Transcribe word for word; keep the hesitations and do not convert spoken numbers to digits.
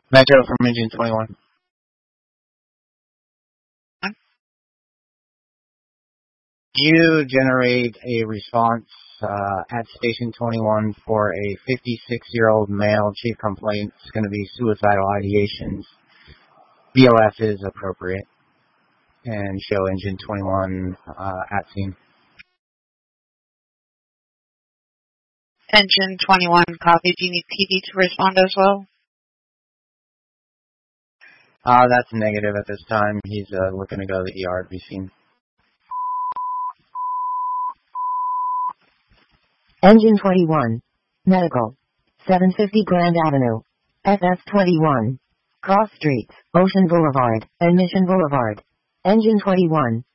Metro from Engine twenty-one. You generate a response uh, at Station twenty-one for a fifty-six-year-old male. Chief complaint is going to be suicidal ideations. B O F is appropriate. And show Engine twenty-one uh, at scene. Engine twenty-one, copy. Do you need P D to respond as well? Uh, that's negative at this time. He's uh, looking to go to the E R to be seen. Engine twenty-one. Medical. seven fifty Grand Avenue. F F twenty-one. Cross Streets, Ocean Boulevard, and Mission Boulevard. Engine twenty-one.